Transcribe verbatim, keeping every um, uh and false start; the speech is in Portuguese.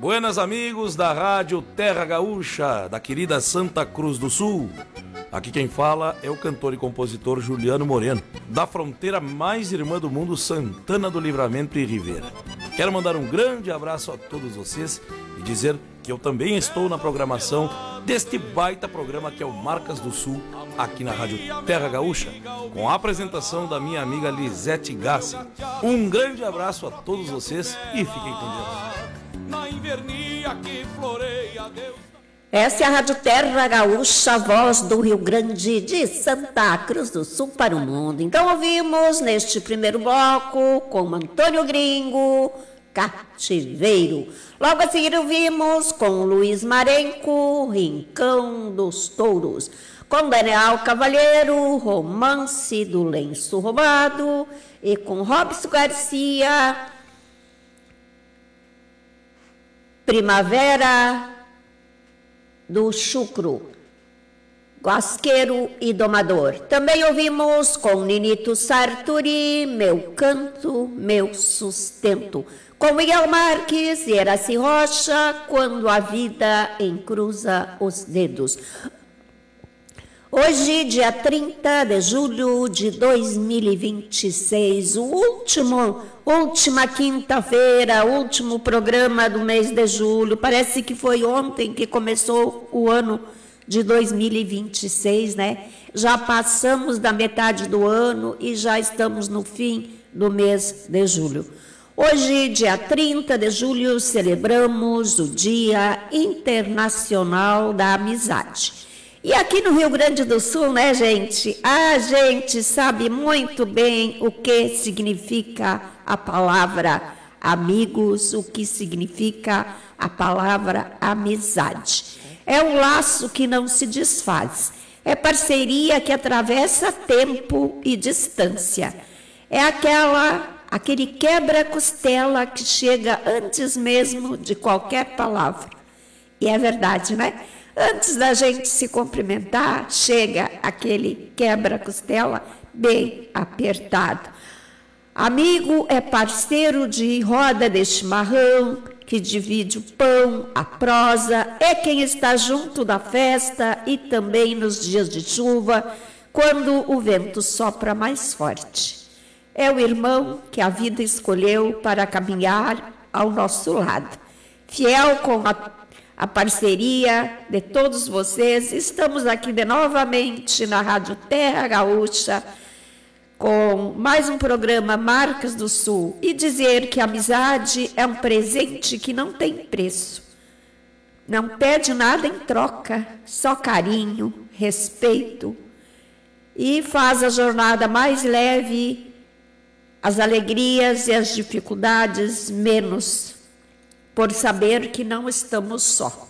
Buenas amigos da Rádio Terra Gaúcha, da querida Santa Cruz do Sul. Aqui quem fala é o cantor e compositor Juliano Moreno, da fronteira mais irmã do mundo, Santana do Livramento e Ribeira. Quero mandar um grande abraço a todos vocês e dizer que eu também estou na programação deste baita programa que é o Marcas do Sul, aqui na Rádio Terra Gaúcha, com a apresentação da minha amiga Lisete Gassi. Um grande abraço a todos vocês e fiquem com Deus. Na invernia que floreia Deus. Essa é a Rádio Terra Gaúcha, voz do Rio Grande de Santa Cruz do Sul para o mundo. Então ouvimos neste primeiro bloco com Antônio Gringo, Cativeiro. Logo a seguir ouvimos com Luiz Marenco, Rincão dos Touros. Com Daniel Cavalheiro, Romance do Lenço Roubado. E com Robson Garcia, Primavera do Chucro, Guasqueiro e Domador. Também ouvimos com Ninito Sarturi, Meu Canto, Meu Sustento. Com Miguel Marques e Eraci Rocha, Quando a Vida Encruza os Dedos. Hoje, dia trinta de julho de dois mil e vinte e seis, o último, última quinta-feira, último programa do mês de julho. Parece que foi ontem que começou o ano de dois mil e vinte e seis, né? Já passamos da metade do ano e já estamos no fim do mês de julho. Hoje, dia trinta de julho, celebramos o Dia Internacional da Amizade. E aqui no Rio Grande do Sul, né, gente? A gente sabe muito bem o que significa a palavra amigos, o que significa a palavra amizade. É um laço que não se desfaz. É parceria que atravessa tempo e distância. É aquela, aquele quebra-costela que chega antes mesmo de qualquer palavra. E é verdade, né? Antes da gente se cumprimentar, chega aquele quebra-costela bem apertado. Amigo é parceiro de roda de chimarrão, que divide o pão, a prosa, é quem está junto da festa e também nos dias de chuva, quando o vento sopra mais forte. É o irmão que a vida escolheu para caminhar ao nosso lado. Fiel com a A parceria de todos vocês, estamos aqui de novamente na Rádio Terra Gaúcha com mais um programa Marcas do Sul e dizer que a amizade é um presente que não tem preço, não pede nada em troca, só carinho, respeito e faz a jornada mais leve, as alegrias e as dificuldades menos, por saber que não estamos só.